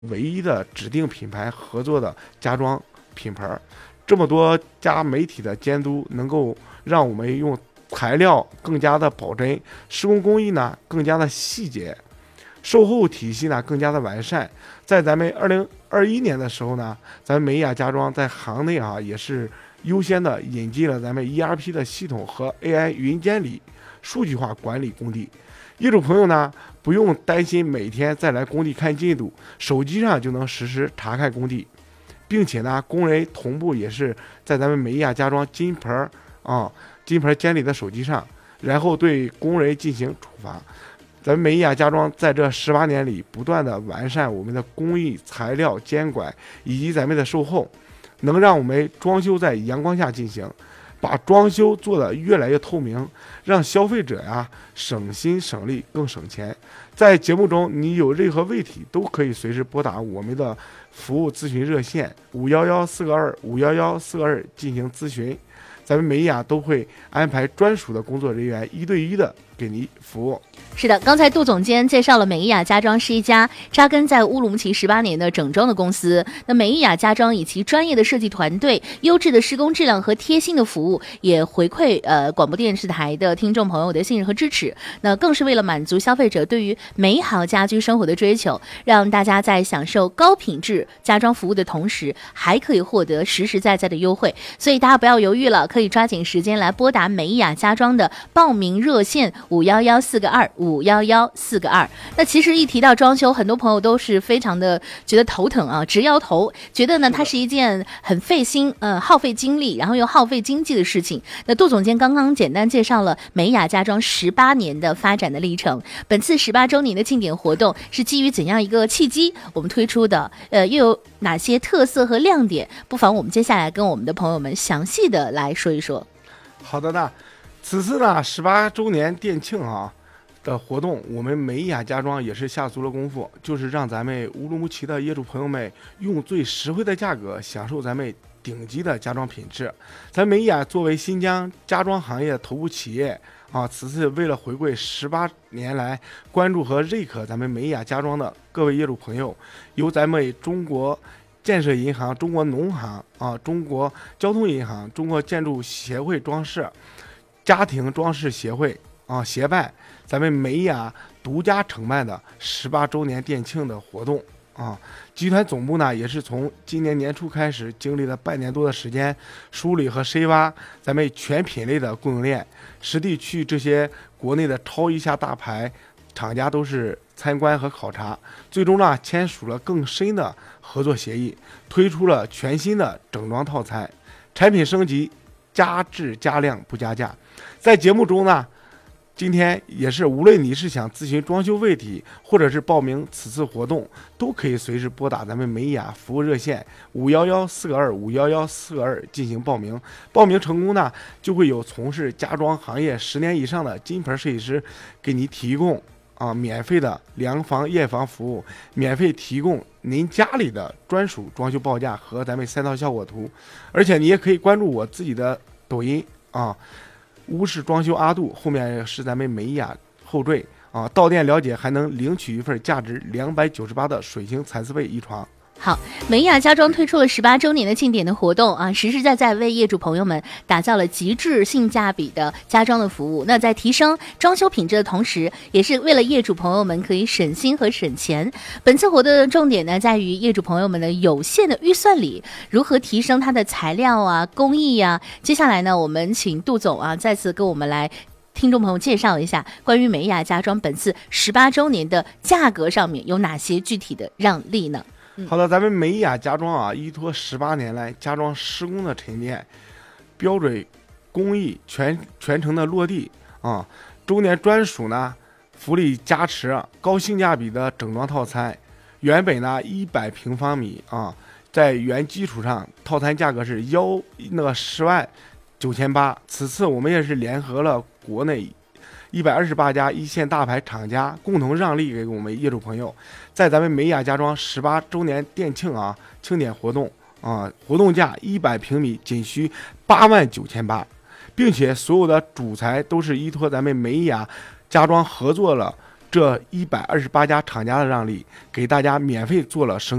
唯一的指定品牌合作的家装品牌。这么多家媒体的监督，能够让我们用材料更加的保真，施工工艺呢更加的细节，售后体系呢更加的完善。在咱们2021年的时候呢，咱们美雅家装在行内也是优先的引进了咱们 ERP 的系统和 AI 云监理数据化管理工地。业主朋友呢不用担心每天再来工地看进度，手机上就能实时查看工地，并且呢工人同步也是在咱们美雅家装金牌监理的手机上，然后对工人进行处罚。咱们美雅家装在这18年里不断的完善我们的工艺、材料监管以及咱们的售后，能让我们装修在阳光下进行，把装修做得越来越透明，让消费者省心省力更省钱。在节目中你有任何问题都可以随时拨打我们的服务咨询热线511-422-511-422进行咨询，咱们美雅都会安排专属的工作人员1对1的给您服务。 是的，刚才杜总监介绍了美雅家装是一家扎根在乌鲁木齐18年的整装的公司。那美雅家装以其专业的设计团队、优质的施工质量和贴心的服务，也回馈广播电视台的听众朋友的信任和支持。那更是为了满足消费者对于美好家居生活的追求，让大家在享受高品质家装服务的同时，还可以获得实实在在的优惠。所以大家不要犹豫了，可以抓紧时间来拨打美雅家装的报名热线511-422-511-422。那其实一提到装修，很多朋友都是非常的觉得头疼啊，直摇头，觉得呢它是一件很费心、耗费精力，然后又耗费经济的事情。那杜总监刚刚简单介绍了美雅家装18年的发展的历程，本次18周年的庆典活动是基于怎样一个契机我们推出的？又有哪些特色和亮点？不妨我们接下来跟我们的朋友们详细的来说一说。 好的呢，此次呢18周年店庆的活动，我们美雅家装也是下足了功夫，就是让咱们乌鲁木齐的业主朋友们用最实惠的价格享受咱们顶级的家装品质。咱美雅作为新疆家装行业头部企业此次为了回馈18年来关注和认可咱们美雅家装的各位业主朋友，由咱们中国建设银行、中国农行中国交通银行、中国建筑协会装饰、家庭装饰协会协办，咱们美雅独家承办的18周年店庆的活动集团总部呢也是从今年年初开始，经历了半年多的时间梳理和深挖咱们全品类的供应链，实地去这些国内的超一线大牌厂家都是参观和考察，最终呢签署了更深的合作协议，推出了全新的整装套餐，产品升级，加质加量不加价。在节目中呢，今天也是无论你是想咨询装修问题，或者是报名此次活动，都可以随时拨打咱们美雅服务热线511-422-511-422进行报名。报名成功呢，就会有从事家装行业10年以上的金牌设计师给您提供免费的量房验房服务，免费提供您家里的专属装修报价和咱们3套效果图。而且你也可以关注我自己的抖音乌氏装修阿杜，后面是咱们美雅后缀到店了解还能领取一份价值298的水晶蚕丝被一床。 好，美雅家装推出了18周年的庆典的活动实实在在为业主朋友们打造了极致性价比的家装的服务。那在提升装修品质的同时，也是为了业主朋友们可以省心和省钱。本次活动的重点呢，在于业主朋友们的有限的预算里，如何提升它的材料工艺接下来呢，我们请杜总再次跟我们来听众朋友介绍一下关于美雅家装本次18周年的价格上面有哪些具体的让利呢？ 好的，咱们美雅家装依托18年来家装施工的沉淀，标准工艺全程的落地周年专属呢福利加持，高性价比的整装套餐，原本呢100平方米在原基础上套餐价格是10.998万。此次我们也是联合了国内128家一线大牌厂家，共同让利给我们业主朋友，在咱们美雅家装18周年店庆庆典活动活动价100平米仅需8.998万，并且所有的主材都是依托咱们美雅家装合作了这128家厂家的让利，给大家免费做了